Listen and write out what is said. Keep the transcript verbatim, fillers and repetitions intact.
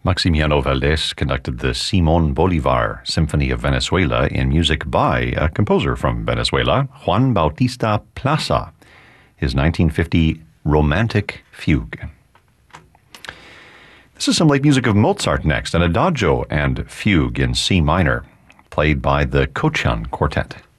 Maximiano Valdés conducted the Simón Bolívar Symphony of Venezuela in music by a composer from Venezuela, Juan Bautista Plaza, his nineteen fifty Romantic Fugue. This is some late music of Mozart next, an adagio and fugue in C minor, played by the Kochan Quartet.